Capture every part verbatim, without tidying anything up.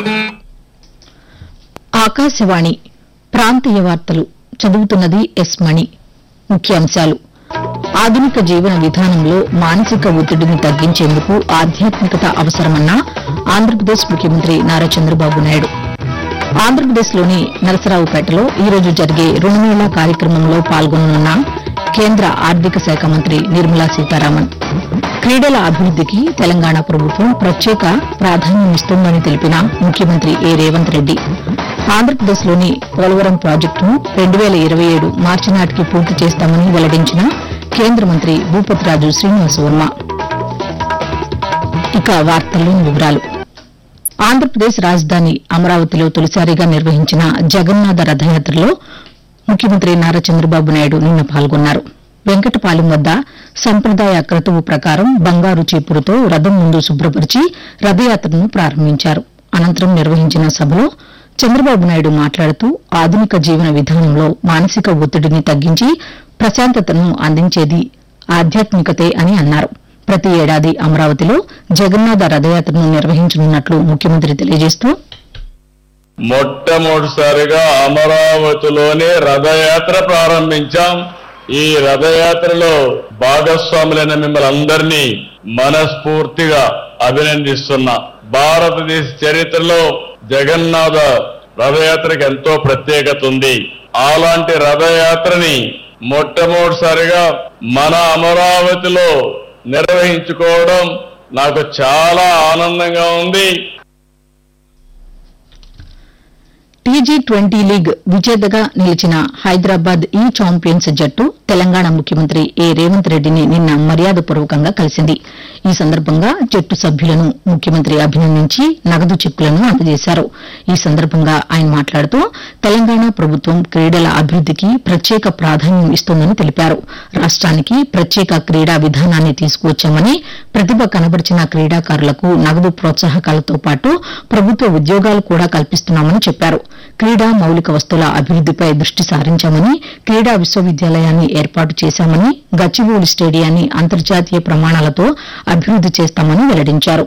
ఆకాశవాణి ప్రాంతీయ వార్తలు చదువుతున్నది ఎస్ మణి. ముఖ్యాంశాలు: ఆధునిక జీవన విధానంలో మానసిక ఒత్తిడిని తగ్గించేందుకు ఆధ్యాత్మికత అవసరమన్న ఆంధ్రప్రదేశ్ ముఖ్యమంత్రి నారా చంద్రబాబు నాయుడు. ఆంధ్రప్రదేశ్లోని నరసరావుపేటలో ఈ రోజు జరిగే రుణమేళా కార్యక్రమంలో పాల్గొననున్న కేంద్ర ఆర్థిక శాఖ మంత్రి నిర్మలా సీతారామన్. క్రీడల అభివృద్దికి తెలంగాణ ప్రభుత్వం ప్రత్యేక ప్రాధాన్యమిస్తోందని తెలిపిన ముఖ్యమంత్రి ఏ రేవంత్ రెడ్డి. ఆంధ్రప్రదేశ్లోని పోలవరం ప్రాజెక్టును రెండు వేల ఇరవై ఏడు మార్చి నాటికి పూర్తి చేస్తామని వెల్లడించిన కేంద్ర మంత్రి భూపతిరాజు శ్రీనివాసవర్మ. ఇక వార్తల్లోని వివరాలు. ఆంధ్రప్రదేశ్ రాజధాని అమరావతిలో తొలిసారిగా నిర్వహించిన జగన్నాథ రథయాత్రలో ముఖ్యమంత్రి నారా చంద్రబాబు నాయుడు నిన్న పాల్గొన్నారు. వెంకటపాలెం వద్ద సంప్రదాయ క్రతువు ప్రకారం బంగారు చీపురుతో రథం ముందు శుభ్రపరిచి రథయాత్రను ప్రారంభించారు. అనంతరం నిర్వహించిన సభలో చంద్రబాబు నాయుడు మాట్లాడుతూ ఆధునిక జీవన విధానంలో మానసిక ఒత్తిడిని తగ్గించి ప్రశాంతతను అందించేది ఆధ్యాత్మికతే అని అన్నారు. ప్రతి ఏడాది అమరావతిలో జగన్నాథ రథయాత్రను నిర్వహించనున్నట్లు ముఖ్యమంత్రి తెలియజేస్తూ, మొట్టమొదటిసారిగా అమరావతిలోనే రథయాత్ర ప్రారంభించాం. ఈ రథయాత్రలో భాగస్వాములైన మిమ్మల్ని అందరినీ మనస్ఫూర్తిగా అభినందిస్తున్నా. భారతదేశ చరిత్రలో జగన్నాథ రథయాత్రకి ఎంతో ప్రత్యేకత ఉంది. అలాంటి రథయాత్రని మొట్టమొదటిసారిగా మన అమరావతిలో నిర్వహించుకోవడం నాకు చాలా ఆనందంగా ఉంది. టీజీ ట్వంటీ లీగ్ విజేతగా నిలిచిన హైదరాబాద్ ఈ ఛాంపియన్స్ జట్టు తెలంగాణ ముఖ్యమంత్రి ఏ రేవంత్ రెడ్డిని నిన్న మర్యాదపూర్వకంగా కలిసింది. ఈ సందర్భంగా జట్టు సభ్యులను ముఖ్యమంత్రి అభినందించి నగదు చెక్కులను అందజేశారు. ఈ సందర్భంగా ఆయన మాట్లాడుతూ తెలంగాణ ప్రభుత్వం క్రీడల అభివృద్దికి ప్రత్యేక ప్రాధాన్యం ఇస్తోందని తెలిపారు. రాష్ట్రానికి ప్రత్యేక క్రీడా విధానాన్ని తీసుకువచ్చామని, ప్రతిభ కనబరిచిన క్రీడాకారులకు నగదు ప్రోత్సాహకాలతో పాటు ప్రభుత్వ ఉద్యోగాలు కూడా కల్పిస్తున్నామని చెప్పారు. క్రీడా మౌలిక వస్తువుల అభివృద్దిపై దృష్టి సారించామని, క్రీడా విశ్వవిద్యాలయాన్ని ఏర్పాటు చేశామని, గచ్చిబౌలి స్టేడియాన్ని అంతర్జాతీయ ప్రమాణాలతో అభివృద్ది చేస్తామని వెల్లడించారు.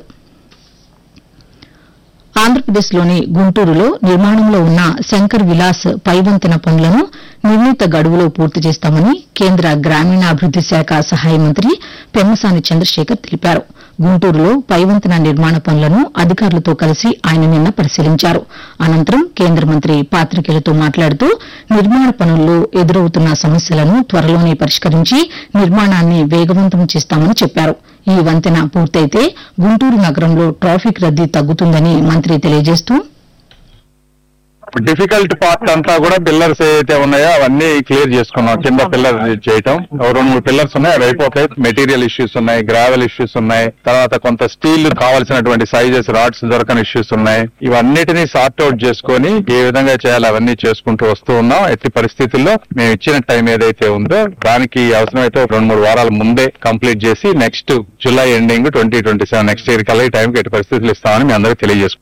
ఆంధ్రప్రదేశ్లోని గుంటూరులో నిర్మాణంలో ఉన్న శంకర్ విలాస్ పైవంతెన పనులను నిర్ణీత గడువులో పూర్తి చేస్తామని కేంద్ర గ్రామీణాభివృద్ది శాఖ సహాయ మంత్రి పెమ్మసాని చంద్రశేఖర్ తెలిపారు. గుంటూరులో పైవంతెన నిర్మాణ పనులను అధికారులతో కలిసి ఆయన నిన్న పరిశీలించారు. అనంతరం కేంద్ర మంత్రి పాతికేయులతో మాట్లాడుతూ నిర్మాణ పనుల్లో ఎదురవుతున్న సమస్యలను త్వరలోనే పరిష్కరించి నిర్మాణాన్ని వేగవంతం చేస్తామని చెప్పారు. ఈ వంతెన పూర్తయితే గుంటూరు నగరంలో ట్రాఫిక్ రద్దీ తగ్గుతుందని మంత్రి తెలియజేస్తూ, డిఫికల్ట్ పార్ట్ అంతా కూడా పిల్లర్స్ ఏవైతే ఉన్నాయో అవన్నీ క్లియర్ చేసుకున్నాం. కింద పిల్లర్ చేయటం రెండు మూడు పిల్లర్స్ ఉన్నాయి, అవి అయిపోతాయి. మెటీరియల్ ఇష్యూస్ ఉన్నాయి, గ్రావెల్ ఇష్యూస్ ఉన్నాయి, తర్వాత కొంత స్టీల్ కావాల్సినటువంటి సైజెస్ రాడ్స్ దొరకని ఇష్యూస్ ఉన్నాయి. ఇవన్నిటినీ సార్ట్ అవుట్ చేసుకుని ఏ విధంగా చేయాలి అవన్నీ చేసుకుంటూ వస్తూ ఉన్నాం. ఎట్టి పరిస్థితుల్లో మేము ఇచ్చిన టైం ఏదైతే ఉందో దానికి అవసరమైతే రెండు మూడు వారాల ముందే కంప్లీట్ చేసి next July ending twenty twenty seven next year కల్లా ఈ టైంకి ఎట్టి పరిస్థితులు ఇస్తామని మీ అందరికీ తెలియజేసుకుంటాం.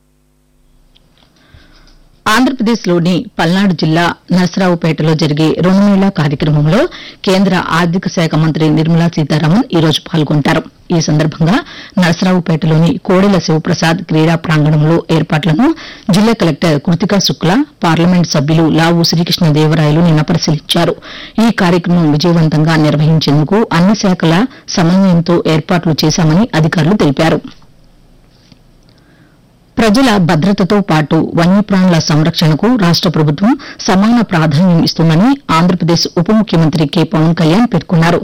ఆంధ్రప్రదేశ్లోని పల్నాడు జిల్లా నరసరావుపేటలో జరిగే రుణమేళా కార్యక్రమంలో కేంద్ర ఆర్థిక శాఖ మంత్రి నిర్మలా సీతారామన్ ఈ రోజు పాల్గొంటారు. ఈ సందర్భంగా నరసరావుపేటలోని కోడెల శివప్రసాద్ క్రీడా ప్రాంగణంలో ఏర్పాట్లను జిల్లా కలెక్టర్ కృతికా శుక్లా, పార్లమెంట్ సభ్యులు లావు శ్రీకృష్ణదేవరాయలు నిన్న పరిశీలించారు. ఈ కార్యక్రమం విజయవంతంగా నిర్వహించేందుకు అన్ని శాఖల సమన్వయంతో ఏర్పాట్లు చేశామని అధికారులు తెలిపారు. ప్రజల భద్రతతో పాటు వన్యప్రాణుల సంరక్షణకు రాష్ట ప్రభుత్వం సమాన ప్రాధాన్యం ఇస్తుందని ఆంధ్రప్రదేశ్ ఉప ముఖ్యమంత్రి కె పవన్ కళ్యాణ్ పేర్కొన్నారు.